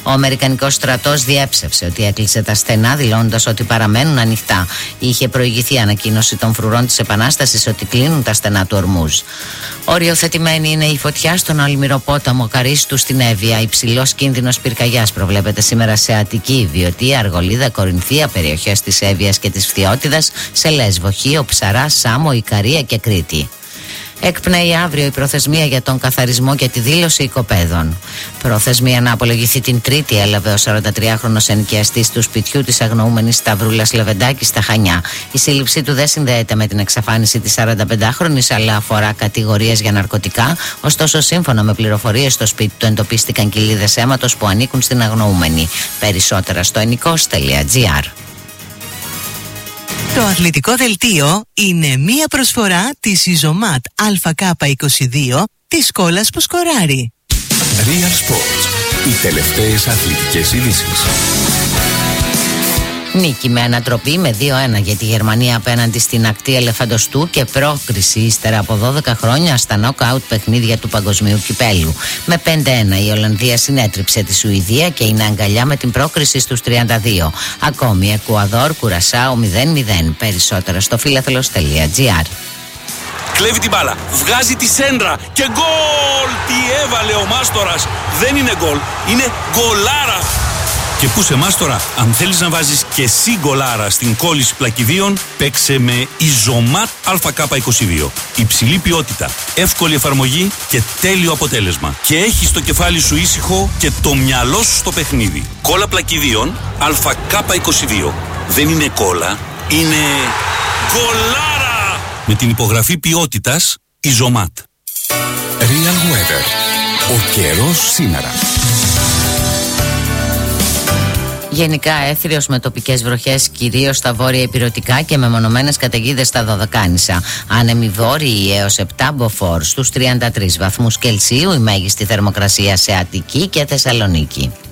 Ο Αμερικανικός στρατός διέψευσε ότι έκλεισε τα στενά, δηλώνοντας ότι παραμένουν ανοιχτά. Είχε προηγηθεί ανακοίνωση των φρουρών της Επανάστασης ότι κλείνουν τα στενά του Ορμούζ. Οριοθετημένη είναι η φωτιά στον Αλμυροπόταμο Καρίστου στην Εύβοια. Υψηλός κίνδυνος πυρκαγιάς προβλέπεται σήμερα σε Αττική, Βιωτία, Αργολίδα, Κορινθία, περιοχές της Εύβοιας και της Φθιώτιδας, σε Λέσβο, Χίο, Ψαρά, Σάμο, Ικαρία και Κρήτη. Εκπνέει αύριο η προθεσμία για τον καθαρισμό και τη δήλωση οικοπαίδων. Προθεσμία να απολογηθεί την Τρίτη έλαβε ο 43χρονος ενοικιαστής του σπιτιού της αγνοούμενης Σταυρούλας Λεβεντάκη στα Χανιά. Η σύλληψή του δεν συνδέεται με την εξαφάνιση της 45χρονης, αλλά αφορά κατηγορίες για ναρκωτικά. Ωστόσο, σύμφωνα με πληροφορίες, στο σπίτι του εντοπίστηκαν κοιλίδες αίματος που ανήκουν στην αγνοούμενη. Περισσότερα στο ennikos.gr. Το αθλητικό δελτίο είναι μία προσφορά της Ιζωμάτ ΑΚ22 της Σκόλας που σκοράρει. Real Sports. Οι τελευταίες αθλητικές ειδήσεις. Νίκη με ανατροπή με 2-1 για τη Γερμανία απέναντι στην ακτή Ελεφαντοστού και πρόκριση ύστερα από 12 χρόνια στα νοκάουτ παιχνίδια του Παγκοσμίου Κυπέλλου. Με 5-1 η Ολλανδία συνέτριψε τη Σουηδία και είναι αγκαλιά με την πρόκριση στους 32. Ακόμη Εκουαδόρ, Κουρασάο 0-0. Περισσότερα στο φιλαθλος.gr. Κλέβει την μπάλα, βγάζει τη σέντρα και γκολ! Τι έβαλε ο Μάστορας! Δεν είναι γκολ, είναι γκολάρα! Και πού σε Μάστορα, αν θέλεις να βάζεις και εσύ γκολάρα στην κόλληση πλακιδίων, παίξε με Ιζωμάτ ΑΚ22. Υψηλή ποιότητα, εύκολη εφαρμογή και τέλειο αποτέλεσμα. Και έχεις το κεφάλι σου ήσυχο και το μυαλό σου στο παιχνίδι. Κόλλα πλακιδίων ΑΚ22. Δεν είναι κόλλα, είναι γκολάρα! Με την υπογραφή ποιότητας Ιζωμάτ. Real Weather. Ο καιρός σήμερα. Γενικά έθριος με τοπικές βροχές κυρίως στα βόρεια ηπειρωτικά και με μονομένες καταιγίδες στα Δωδεκάνησα. Άνεμοι βόρειοι έως 7 μποφόρ στους 33 βαθμούς Κελσίου, η μέγιστη θερμοκρασία σε Αττική και Θεσσαλονίκη.